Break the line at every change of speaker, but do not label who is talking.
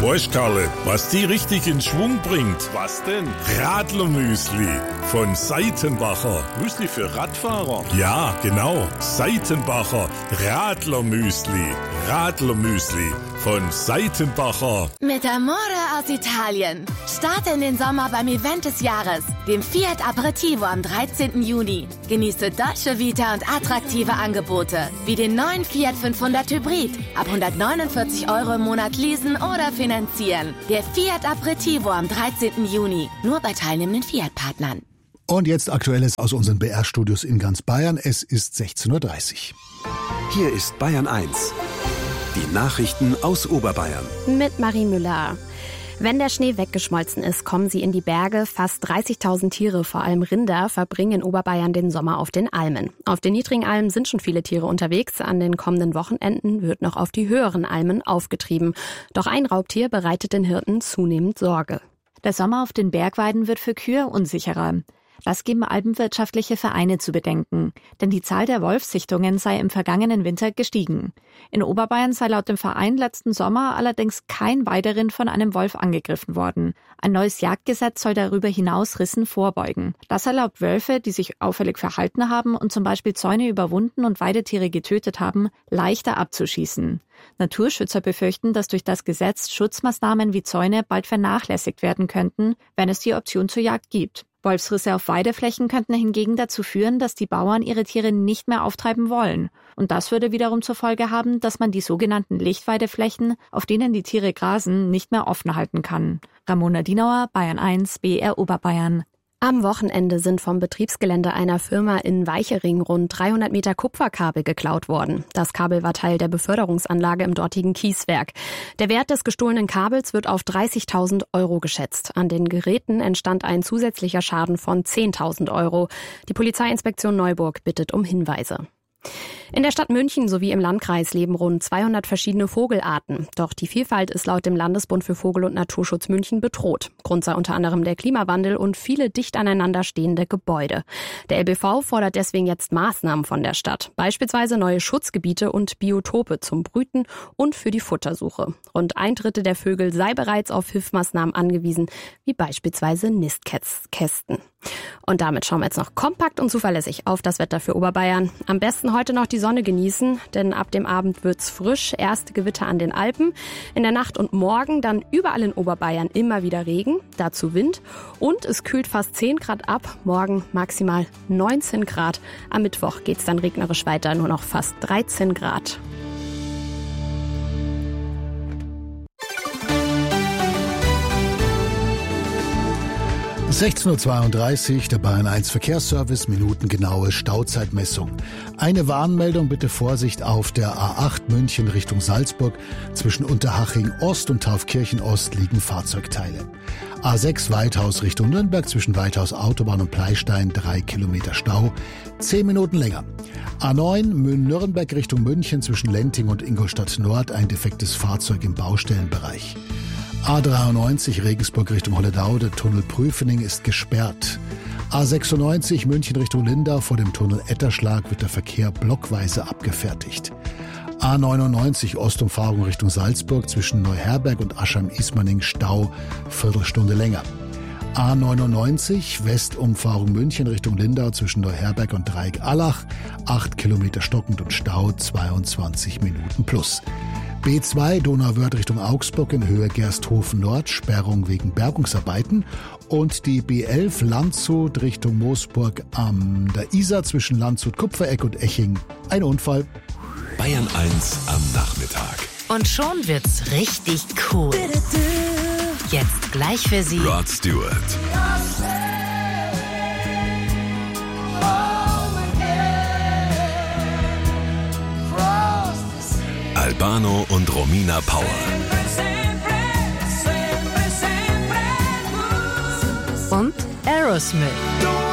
Weißt, Karle, was die richtig in Schwung bringt? Was denn? Radlermüsli von Seitenbacher. Müsli für Radfahrer? Ja, genau. Seitenbacher Radlermüsli. Radlermüsli von Seitenbacher.
Mit Amore aus Italien. Starte in den Sommer beim Event des Jahres, dem Fiat Aperitivo am 13. Juni. Genieße Dolce Vita und attraktive Angebote, wie den neuen Fiat 500 Hybrid. Ab 149 € im Monat leasen oder finanzieren. Der Fiat Aperitivo am 13. Juni. Nur bei teilnehmenden Fiat-Partnern.
Und jetzt Aktuelles aus unseren BR-Studios in ganz Bayern. Es ist 16:30 Uhr.
Hier ist Bayern 1. Die Nachrichten aus Oberbayern.
Mit Marie Müller. Wenn der Schnee weggeschmolzen ist, kommen sie in die Berge. Fast 30.000 Tiere, vor allem Rinder, verbringen in Oberbayern den Sommer auf den Almen. Auf den niedrigen Almen sind schon viele Tiere unterwegs. An den kommenden Wochenenden wird noch auf die höheren Almen aufgetrieben. Doch ein Raubtier bereitet den Hirten zunehmend Sorge.
Der Sommer auf den Bergweiden wird für Kühe unsicherer. Das geben alpenwirtschaftliche Vereine zu bedenken, denn die Zahl der Wolfssichtungen sei im vergangenen Winter gestiegen. In Oberbayern sei laut dem Verein letzten Sommer allerdings kein Weiderind von einem Wolf angegriffen worden. Ein neues Jagdgesetz soll darüber hinaus Rissen vorbeugen. Das erlaubt Wölfe, die sich auffällig verhalten haben und zum Beispiel Zäune überwunden und Weidetiere getötet haben, leichter abzuschießen. Naturschützer befürchten, dass durch das Gesetz Schutzmaßnahmen wie Zäune bald vernachlässigt werden könnten, wenn es die Option zur Jagd gibt. Wolfsrisse auf Weideflächen könnten hingegen dazu führen, dass die Bauern ihre Tiere nicht mehr auftreiben wollen. Und das würde wiederum zur Folge haben, dass man die sogenannten Lichtweideflächen, auf denen die Tiere grasen, nicht mehr offen halten kann. Ramona Dienauer, Bayern 1, BR Oberbayern.
Am Wochenende sind vom Betriebsgelände einer Firma in Weichering rund 300 Meter Kupferkabel geklaut worden. Das Kabel war Teil der Beförderungsanlage im dortigen Kieswerk. Der Wert des gestohlenen Kabels wird auf 30.000 € geschätzt. An den Geräten entstand ein zusätzlicher Schaden von 10.000 €. Die Polizeiinspektion Neuburg bittet um Hinweise. In der Stadt München sowie im Landkreis leben rund 200 verschiedene Vogelarten. Doch die Vielfalt ist laut dem Landesbund für Vogel- und Naturschutz München bedroht. Grund sei unter anderem der Klimawandel und viele dicht aneinander stehende Gebäude. Der LBV fordert deswegen jetzt Maßnahmen von der Stadt. Beispielsweise neue Schutzgebiete und Biotope zum Brüten und für die Futtersuche. Rund 1/3 der Vögel sei bereits auf Hilfsmaßnahmen angewiesen, wie beispielsweise Nistkästen. Und damit schauen wir jetzt noch kompakt und zuverlässig auf das Wetter für Oberbayern. Am besten heute noch die Sonne genießen, denn ab dem Abend wird's frisch. Erste Gewitter an den Alpen. In der Nacht und morgen dann überall in Oberbayern immer wieder Regen, dazu Wind. Und es kühlt fast 10 Grad ab. Morgen maximal 19 Grad. Am Mittwoch geht's dann regnerisch weiter, nur noch fast 13 Grad.
Es ist 16:32 Uhr, der Bayern 1 Verkehrsservice, minutengenaue Stauzeitmessung. Eine Warnmeldung, bitte Vorsicht auf der A8 München Richtung Salzburg. Zwischen Unterhaching Ost und Taufkirchen Ost liegen Fahrzeugteile. A6 Weithaus Richtung Nürnberg, zwischen Weithaus Autobahn und Pleistein 3 Kilometer Stau, 10 Minuten länger. A9 Nürnberg Richtung München, zwischen Lenting und Ingolstadt Nord ein defektes Fahrzeug im Baustellenbereich. A93 Regensburg Richtung Holledau, der Tunnel Prüfening ist gesperrt. A96 München Richtung Lindau, vor dem Tunnel Etterschlag wird der Verkehr blockweise abgefertigt. A99 Ostumfahrung Richtung Salzburg, zwischen Neuherberg und Aschheim-Ismaning Stau, Viertelstunde länger. A99 Westumfahrung München Richtung Lindau, zwischen Neuherberg und Dreieck-Allach, 8 Kilometer stockend und Stau, 22 Minuten plus. B2 Donauwörth Richtung Augsburg in Höhe Gersthofen Nord, Sperrung wegen Bergungsarbeiten. Und die B11 Landshut Richtung Moosburg an der Isar, zwischen Landshut-Kupfereck und Eching. Ein Unfall.
Bayern 1 am Nachmittag.
Und schon wird's richtig cool. Jetzt gleich für Sie
Rod Stewart. Albano und Romina Power.
und Aerosmith.